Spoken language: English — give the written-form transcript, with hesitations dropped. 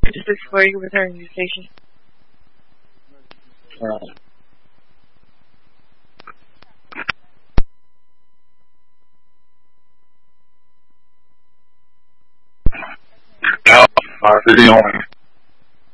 Just before you return to the station. No, the only